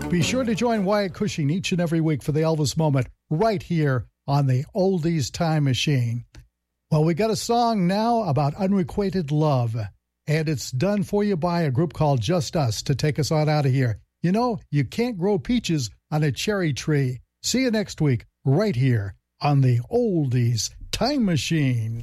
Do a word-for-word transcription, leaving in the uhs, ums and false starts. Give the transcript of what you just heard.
Be sure to join Wyatt Cushing each and every week for the Elvis Moment right here on the Oldies Time Machine. Well, we got a song now about unrequited love, and it's done for you by a group called Just Us to take us on out of here. You know, you can't grow peaches on a cherry tree. See you next week right here on the Oldies Time Machine.